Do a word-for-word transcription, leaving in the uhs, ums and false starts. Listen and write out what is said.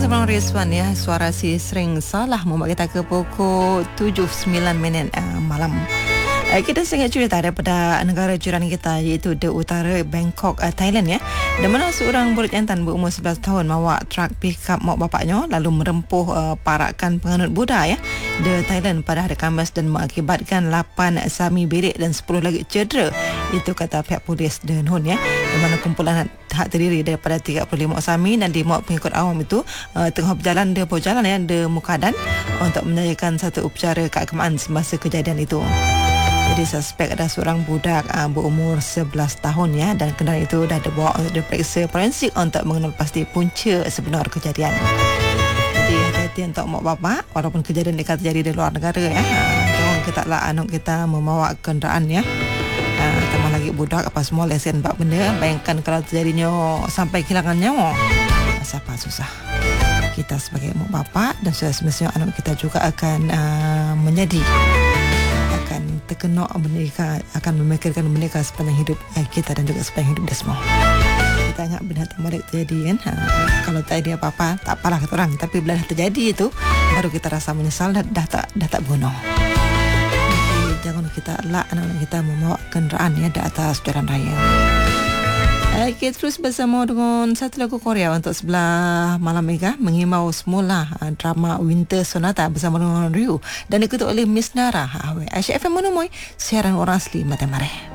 Sebelum Rizwan ya, suara si sering salah membuat kita ke pukul tujuh sembilan minit uh, malam. Uh, kita sangat cerita daripada negara jiran kita iaitu di utara Bangkok, uh, Thailand ya. Di mana seorang budak jantan berumur sebelas tahun bawa truk pickup mak bapaknya lalu merempuh uh, parakan penganut Buddha ya di Thailand pada hari Khamis dan mengakibatkan lapan sami bilik dan sepuluh lagi cedera. Itu kata pihak polis di Nun ya. Di mana kumpulan hak terdiri daripada tiga puluh lima sami dan lima pengikut awam itu uh, tengah berjalan di berjalan ya di Mukadan untuk menjayakan satu upacara keagamaan semasa kejadian itu. Jadi suspek ada seorang budak uh, berumur sebelas tahun ya, dan kendaraan itu dah dibawa untuk diperiksa forensik untuk mengenal pasti punca sebenar kejadian. Jadi hati-hati untuk mak bapak walaupun kejadian dekat terjadi di luar negara ya. Uh, jangan kita lah anak kita membawa kenderaan ya. Uh, tambah lagi budak apa semua lesen buat benda. Bayangkan kalau terjadinya sampai kehilangan nyawa. Siapa susah. Kita sebagai mak bapak dan sudah semestinya anak kita juga akan uh, menjadi akan terkena mereka, akan memikirkan mereka sepanjang hidup eh, kita dan juga sepanjang hidup dia semua. Kita ingat benda tak balik terjadi kan. Ha, kalau tak ada apa-apa tak apalah kata orang, tapi bila dah terjadi itu baru kita rasa menyesal dah, dah tak dah tak guna. Jadi jangan kita lah anak-anak kita membawa kenderaan ya di atas jalan raya. Okay, terus bersama dengan satu lagu Korea untuk sebelah malam mereka mengimbau semula drama Winter Sonata bersama dengan Ryu dan dikutuk oleh Miss Nara. Aisyah F M menemui siaran orang asli Mata Mareh.